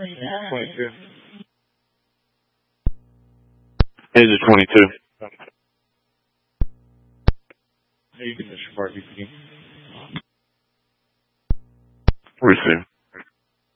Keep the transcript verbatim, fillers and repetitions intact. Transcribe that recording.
twenty-two. Age of twenty-two. Hey, you can just report B P. Receive.